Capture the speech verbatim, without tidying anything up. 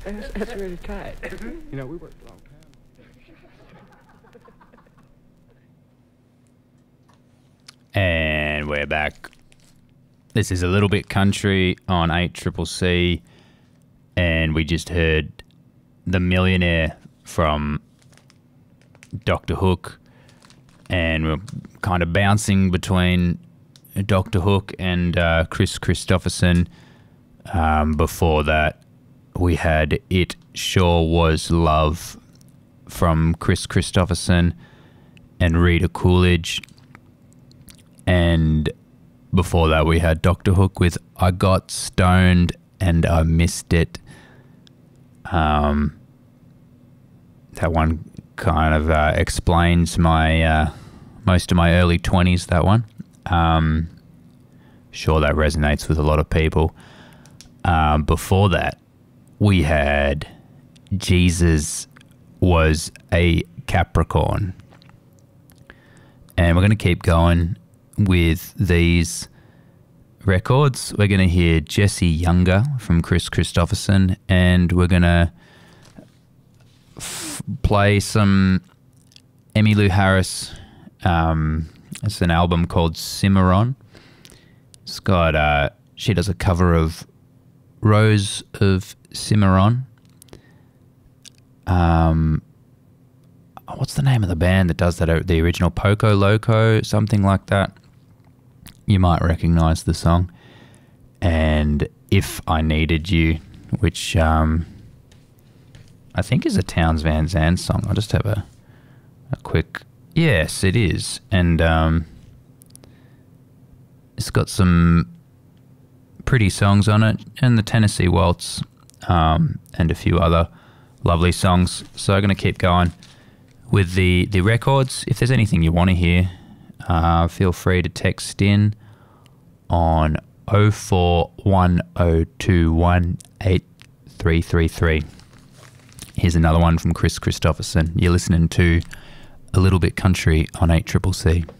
That's, that's really tight. You know, we worked a long time. And we're back. This is A Little Bit Country on eight C C C, and we just heard The Millionaire from Doctor Hook, and we're kind of bouncing between Doctor Hook and uh, Chris Christopherson. Um, before that, we had It Sure Was Love from Chris Christopherson and Rita Coolidge. And before that, we had Doctor Hook with I Got Stoned and I Missed It. Um, that one kind of uh, explains my uh, most of my early twenties, that one. Um, sure, that resonates with a lot of people. Um, before that, we had Jesus Was a Capricorn. And we're going to keep going with these records. We're going to hear Jesse Younger from Chris Christopherson, and we're going to f- play some Emmylou Harris. Um, it's an album called Cimarron. It's got, uh, she does a cover of Rose of Cimarron. Um, what's the name of the band that does that? The original Poco Loco, something like that. You might recognize the song. And If I Needed You, which um, I think is a Townes Van Zandt song. I'll just have a, a quick... Yes, it is. And um, it's got some pretty songs on it, and the Tennessee Waltz, um, and a few other lovely songs. So I'm going to keep going with the, the records. If there's anything you want to hear, uh, feel free to text in on oh four one oh two one eight three three three. Here's another one from Chris Christopherson. You're listening to A Little Bit Country on eight C C C.